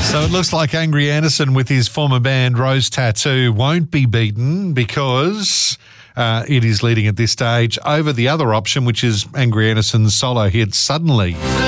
So it looks like Angry Anderson with his former band Rose Tattoo won't be beaten because it is leading at this stage over the other option, which is Angry Anderson's solo hit Suddenly.